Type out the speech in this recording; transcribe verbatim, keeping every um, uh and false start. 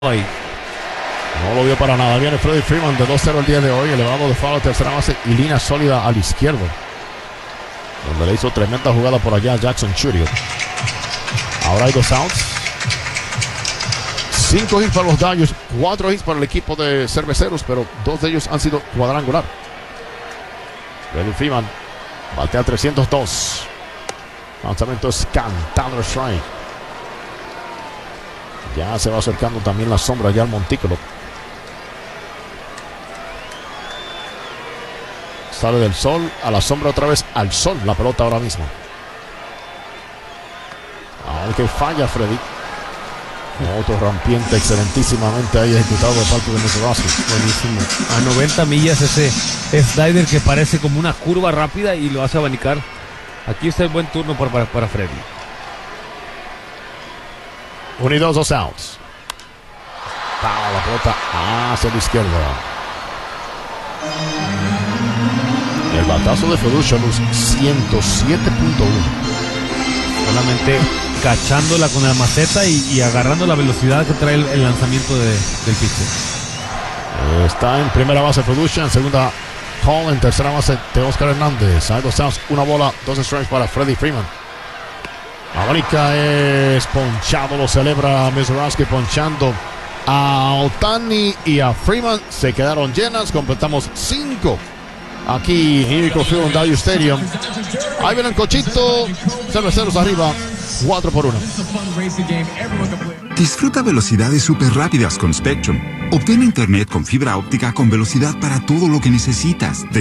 Ahí. No lo vio para nada. Viene Freddie Freeman de dos cero el día de hoy. Elevado de foul, tercera base y línea sólida al izquierdo, donde le hizo tremenda jugada por allá a Jackson Churio. Ahora hay dos outs. Cinco hits para los Dodgers, cuatro hits para el equipo de Cerveceros, pero dos de ellos han sido cuadrangular. Freddie Freeman batea trescientos dos. Lanzamiento es cantado, strike. Ya se va acercando también la sombra ya al montículo. Sale del sol a la sombra, otra vez al sol la pelota ahora mismo. Aunque falla Freddy. Otro rompiente excelentísimamente ahí ejecutado de parte de Mizrachi. Buenísimo. A noventa millas ese slider que parece como una curva rápida y lo hace abanicar. Aquí está el buen turno para, para, para Freddy. Unidos, dos outs. Para la pelota hacia la izquierda. El batazo de Feduccia, luz ciento siete punto uno. Solamente cachándola con la maceta y, y agarrando la velocidad que trae el, el lanzamiento de, del pitcher. Está en primera base Feduccia, en segunda Hall, en tercera base de Oscar Hernández. Hay dos outs, una bola, dos strikes para Freddie Freeman. Abanica es ponchado, lo celebra Mizrachi ponchando a Ohtani y a Freeman. Se quedaron llenas, completamos cinco aquí en Microfield en Dodger Stadium. Ahí viene el cochito, Cerveceros arriba, cuatro por uno. Disfruta velocidades súper rápidas con Spectrum. Obtén internet con fibra óptica con velocidad para todo lo que necesitas.